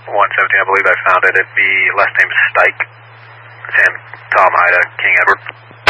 117, I believe I found it. It'd be last name is Stike. Sam, Tom Ida, King Edward.